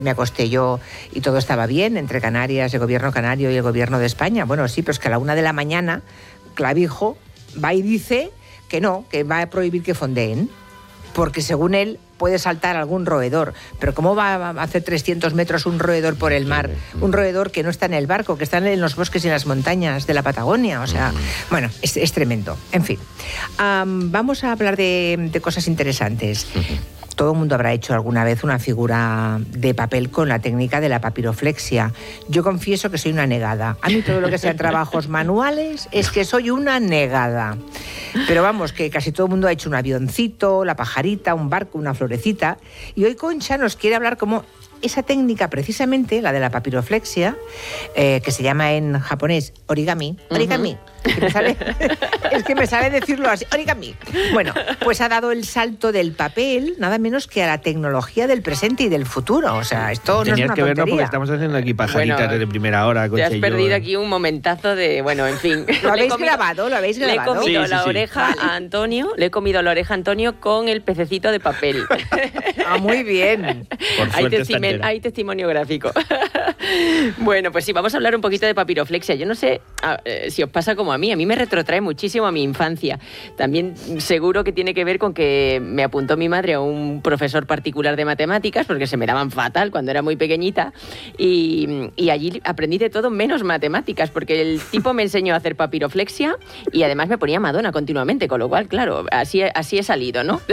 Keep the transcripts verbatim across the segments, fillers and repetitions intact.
Me acosté yo y todo estaba bien entre Canarias, el gobierno canario y el gobierno de España. Bueno, sí, pero es que a la una de la mañana, Clavijo va y dice que no, que va a prohibir que fondeen, porque según él puede saltar algún roedor. Pero ¿cómo va a hacer trescientos metros un roedor por el mar? Un roedor que no está en el barco, que está en los bosques y en las montañas de la Patagonia. O sea, bueno, es, es tremendo. En fin, um, vamos a hablar de, de cosas interesantes. Todo el mundo habrá hecho alguna vez una figura de papel con la técnica de la papiroflexia. Yo confieso que soy una negada. A mí todo lo que sean trabajos manuales es que soy una negada. Pero vamos, que casi todo el mundo ha hecho un avioncito, la pajarita, un barco, una florecita. Y hoy Concha nos quiere hablar cómo esa técnica, precisamente, la de la papiroflexia, eh, que se llama en japonés origami, origami, uh-huh. que me sale, es que me sale decirlo así, origami. Bueno, pues ha dado el salto del papel, nada menos que a la tecnología del presente y del futuro. O sea, esto Tenías no es una que verlo tontería. Porque estamos haciendo aquí pajaritas bueno, de primera hora. Te has perdido aquí un momentazo de, bueno, en fin. ¿Lo habéis comido, grabado? ¿Lo habéis grabado? Le he comido sí, la sí, oreja sí. a Antonio, le he comido la oreja a Antonio con el pececito de papel. Ah, muy bien. Por hay, suerte testime- hay testimonio gráfico. Bueno, pues sí, vamos a hablar un poquito de papiroflexia. Yo no sé a, eh, si os pasa como a mí. A mí me retrotrae muchísimo a mi infancia. También seguro que tiene que ver con que me apuntó mi madre a un profesor particular de matemáticas, porque se me daban fatal cuando era muy pequeñita. Y, y allí aprendí de todo menos matemáticas, porque el tipo me enseñó a hacer papiroflexia y además me ponía Madonna continuamente, con lo cual, claro, así, así he salido, ¿no?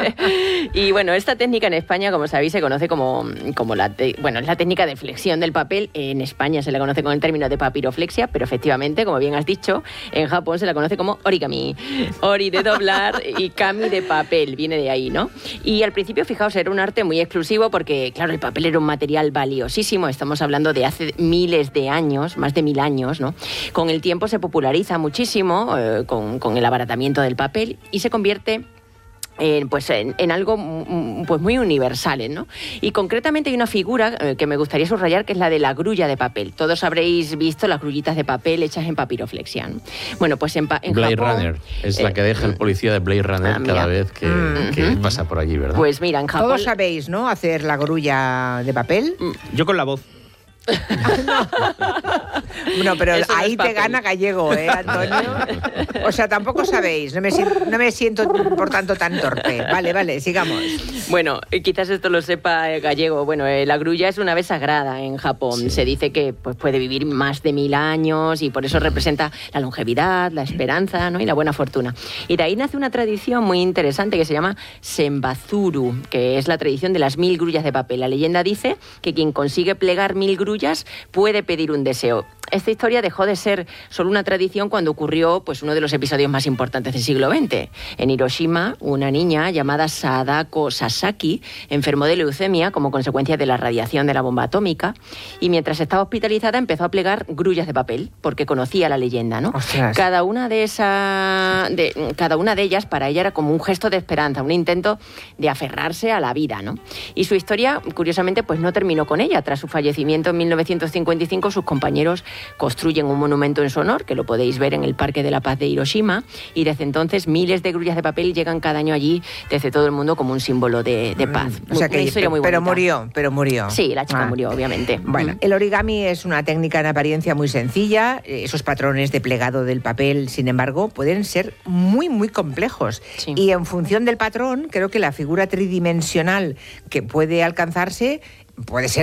Y bueno, esta técnica en España, como sabéis, se conoce como, como la, te, bueno, es la técnica de flexión del papel. En España se la conoce con el término de papiroflexia, pero efectivamente, como bien has dicho, en Japón se la conoce como origami. Ori de doblar y kami de papel, viene de ahí, ¿no? Y al principio, fijaos, era un arte muy exclusivo porque, claro, el papel era un material valiosísimo. Estamos hablando de hace miles de años, más de mil años, ¿no? Con el tiempo se populariza muchísimo eh, con, con el abaratamiento del papel y se convierte Eh, pues en, en algo pues muy universal, ¿no? Y concretamente hay una figura eh, que me gustaría subrayar, que es la de la grulla de papel. Todos habréis visto las grullitas de papel hechas en papiroflexia, ¿no? Bueno, pues en, en Blade Japón, Runner es eh, la que deja el policía de Blade Runner ah, cada vez que, mm-hmm. que pasa por allí, ¿verdad? Pues mira, en Japón... Todos sabéis, ¿no?, hacer la grulla de papel. Yo con la voz. No, pero Eso no ahí es te papel. gana gallego, ¿eh, Antonio? O sea, tampoco sabéis. No me, siento, no me siento, por tanto, tan torpe. Vale, vale, sigamos. Bueno, quizás esto lo sepa el gallego. Bueno, eh, la grulla es una ave sagrada en Japón. Sí. Se dice que pues, puede vivir más de mil años y por eso representa la longevidad, la esperanza, ¿no?, y la buena fortuna. Y de ahí nace una tradición muy interesante que se llama Senbazuru, que es la tradición de las mil grullas de papel. La leyenda dice que quien consigue plegar mil grullas puede pedir un deseo. Esta historia dejó de ser solo una tradición cuando ocurrió pues, uno de los episodios más importantes del siglo veinte. En Hiroshima, una niña llamada Sadako Sasaki enfermó de leucemia como consecuencia de la radiación de la bomba atómica y mientras estaba hospitalizada empezó a plegar grullas de papel porque conocía la leyenda, ¿no? Ostras. Cada una de esa, de, cada una de ellas para ella era como un gesto de esperanza, un intento de aferrarse a la vida, ¿no? Y su historia, curiosamente, pues no terminó con ella. Tras su fallecimiento en mil novecientos cincuenta y cinco, sus compañeros construyen un monumento en su honor, que lo podéis ver en el Parque de la Paz de Hiroshima, y desde entonces miles de grullas de papel llegan cada año allí desde todo el mundo como un símbolo de, de paz. O sea que, una historia muy pero bonita. murió, pero murió. Sí, la chica Ah. murió, obviamente. Bueno, el origami es una técnica en apariencia muy sencilla. Esos patrones de plegado del papel, sin embargo, pueden ser muy, muy complejos. Sí. Y en función del patrón, creo que la figura tridimensional que puede alcanzarse puede ser